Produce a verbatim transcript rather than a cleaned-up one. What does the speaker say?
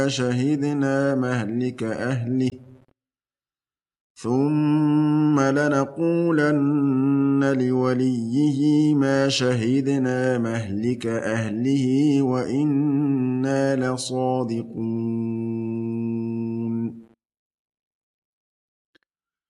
شهدنا مهلك أهله ثم لنقولن لوليه ما شهدنا مهلك أهله وإنا لصادقون